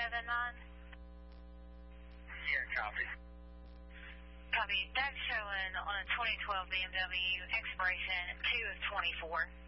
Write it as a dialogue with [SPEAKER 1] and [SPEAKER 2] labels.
[SPEAKER 1] Yeah, copy.
[SPEAKER 2] Copy. That's showing on a 2012 BMW, expiration 2 of 24.